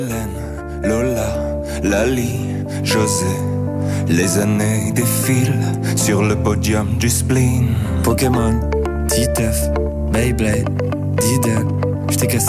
Hélène, Lola, Lali, José. Les années défilent sur le podium du spleen. Pokémon, Titeuf, Beyblade, Diddle. J't'ai cassé